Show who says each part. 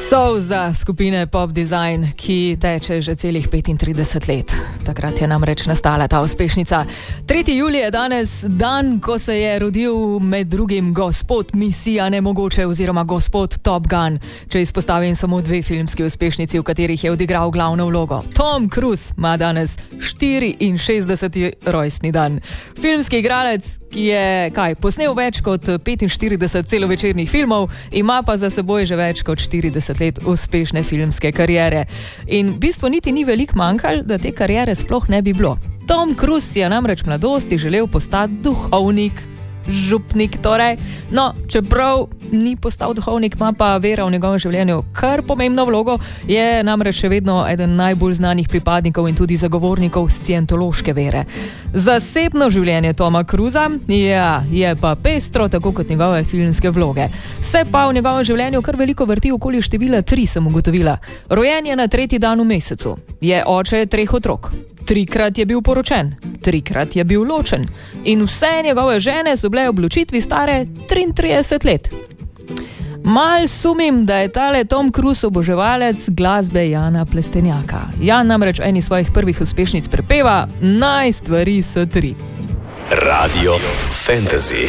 Speaker 1: Solza skupine Pop Design, ki teče že celih 35 let. Takrat je namreč nastala ta uspešnica. 3. julij je danes dan, ko se je rodil med drugim gospod Misija nemogoče oziroma gospod Top Gun, če izpostavim samo 2 filmski uspešnici, v katerih je odigral glavno vlogo. Tom Cruise ima danes 64. rojstni dan. Filmski igralec, ki je posnel več kot 45 celovečernih filmov, ima pa za seboj že več kot 40 let uspešne filmske kariere. In v bistvu niti ni veliko manjkalo, da te kariere sploh ne bi bilo. Tom Cruise je namreč v mladosti želel postati duhovnik, župnik torej. No, čeprav ni postal duhovnik, ima pa vera v njegovem življenju kar pomembno vlogo, je namreč še vedno eden najbolj znanih pripadnikov in tudi zagovornikov scientološke vere. Zasebno življenje Toma Cruisa je pa pestro, tako kot njegove filmske vloge. Se pa v njegovem življenju kar veliko vrti okoli števila 3, sem ugotovila. Rojen je na 3. dan v mesecu, je oče 3 otrok. 3-krat je bil poročen, 3-krat je bil ločen in vse njegove žene so bile ob ločitvi stare 33 let. Mal sumim, da je tale Tom Cruise oboževalec glasbe Jana Plestenjaka. Jan namreč v eni svojih prvih uspešnic prepeva: naj stvari so 3.
Speaker 2: Radio Fantasy.